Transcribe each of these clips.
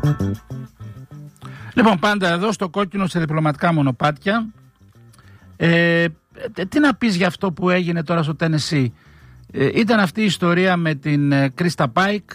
Λοιπόν, πάντα εδώ στο κόκκινο σε διπλωματικά μονοπάτια. Τι να πεις για αυτό που έγινε τώρα στο Τένεσσι? Ήταν αυτή η ιστορία με την Κρίστα Πάικ.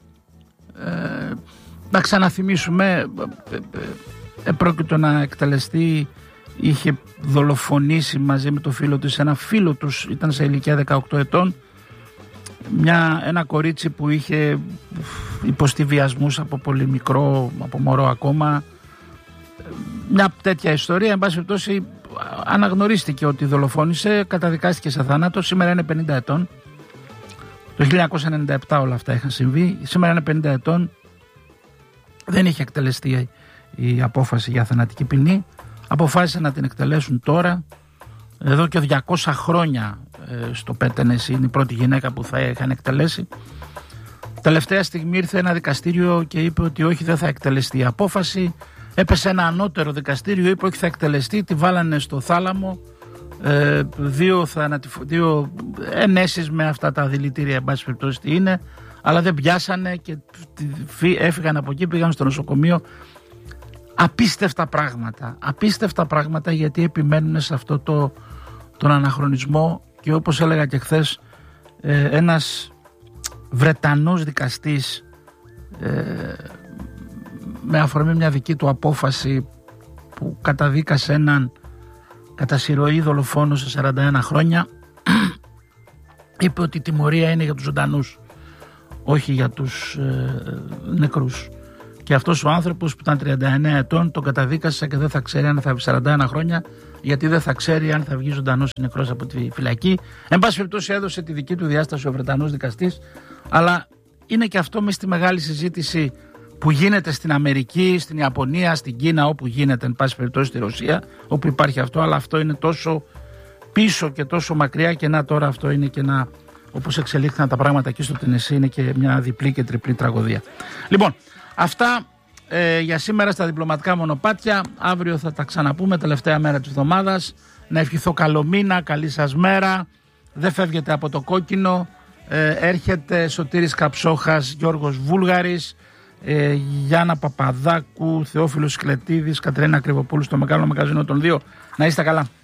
Να ξαναθυμίσουμε, επρόκειτο να εκτελεστεί, είχε δολοφονήσει μαζί με το φίλο της ένα φίλο τους, ήταν σε ηλικία 18 ετών, ένα κορίτσι που είχε υποστεί βιασμούς από πολύ μικρό, από μωρό ακόμα. Μια τέτοια ιστορία, εν πάση περιπτώσει, αναγνωρίστηκε ότι δολοφόνησε, καταδικάστηκε σε θάνατο. Σήμερα είναι 50 ετών. Το 1997 όλα αυτά είχαν συμβεί. Σήμερα είναι 50 ετών. Δεν είχε εκτελεστεί η απόφαση για θανατική ποινή. Αποφάσισαν να την εκτελέσουν τώρα. Εδώ και 200 χρόνια στο Τένεσσι είναι η πρώτη γυναίκα που θα είχαν εκτελέσει. Τελευταία στιγμή ήρθε ένα δικαστήριο και είπε ότι όχι, δεν θα εκτελεστεί η απόφαση. Έπεσε ένα ανώτερο δικαστήριο, είπε όχι, θα εκτελεστεί. Τη βάλανε στο θάλαμο. Δύο ενέσεις με αυτά τα δηλητήρια, εν πάση περιπτώσει τι είναι, αλλά δεν πιάσανε και έφυγαν από εκεί, πήγαν στο νοσοκομείο. Απίστευτα πράγματα, γιατί επιμένουν σε αυτό τον αναχρονισμό. Και όπως έλεγα και χθες, ένας Βρετανός δικαστής, με αφορμή μια δική του απόφαση που καταδίκασε έναν κατά συρροή δολοφόνο σε 41 χρόνια, είπε ότι η τιμωρία είναι για τους ζωντανούς, όχι για τους νεκρούς. Και αυτός ο άνθρωπος που ήταν 39 ετών τον καταδίκασε και δεν θα ξέρει αν θα βγει 41 χρόνια, γιατί δεν θα ξέρει αν θα βγει ζωντανός ή νεκρός από τη φυλακή. Εν πάση περιπτώσει έδωσε τη δική του διάσταση ο Βρετανός δικαστής, αλλά είναι και αυτό μες στη μεγάλη συζήτηση που γίνεται στην Αμερική, στην Ιαπωνία, στην Κίνα, όπου γίνεται, εν πάση περιπτώσει στη Ρωσία, όπου υπάρχει αυτό, αλλά αυτό είναι τόσο πίσω και τόσο μακριά, και να τώρα αυτό είναι και ένα, όπως εξελίχθηκαν τα πράγματα εκεί στο Τένεσσι, είναι και μια διπλή και τριπλή τραγωδία. Λοιπόν, αυτά για σήμερα στα διπλωματικά μονοπάτια. Αύριο θα τα ξαναπούμε, τελευταία μέρα της εβδομάδας. Να ευχηθώ καλό μήνα, καλή σας μέρα. Δεν φεύγετε από το κόκκινο. Έρχεται Σωτήρης Καψόχας, Γιώργος Βούλγαρης, Γιάννα Παπαδάκου, Θεόφιλος Σκλετίδης, Κατερίνα Κρυβοπούλου στο Μεγάλο Μαγαζίνο των 2. Να είστε καλά.